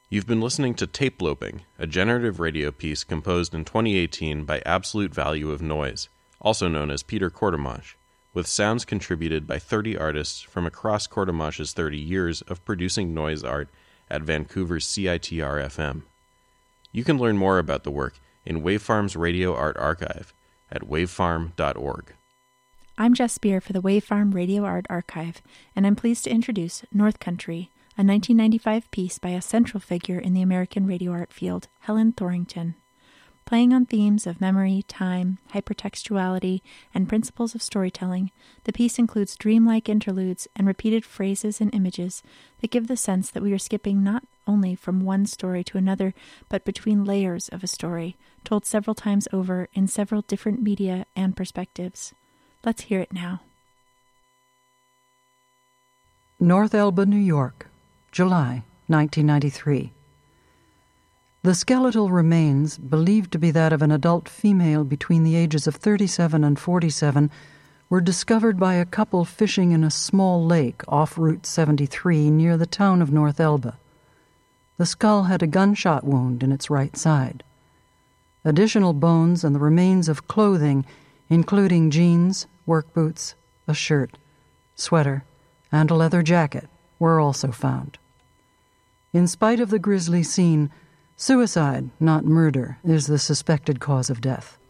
You've been listening to Tape Loping, a generative radio piece composed in 2018 by Absolute Value of Noise, also known as Peter Courtemanche, with sounds contributed by 30 artists from across Courtemanche's 30 years of producing noise art at Vancouver's CITR-FM. You can learn more about the work in Wavefarm's Radio Art Archive at wavefarm.org. I'm Jess Spear for the Wavefarm Radio Art Archive, and I'm pleased to introduce North Country, a 1995 piece by a central figure in the American radio art field, Helen Thorington. Playing on themes of memory, time, hypertextuality, and principles of storytelling, the piece includes dreamlike interludes and repeated phrases and images that give the sense that we are skipping not only from one story to another, but between layers of a story, told several times over in several different media and perspectives. Let's hear it now. North Elba, New York, July 1993. The skeletal remains, believed to be that of an adult female between the ages of 37 and 47, were discovered by a couple fishing in a small lake off Route 73 near the town of North Elba. The skull had a gunshot wound in its right side. Additional bones and the remains of clothing, including jeans, work boots, a shirt, sweater, and a leather jacket, were also found. In spite of the grisly scene, suicide, not murder, is the suspected cause of death.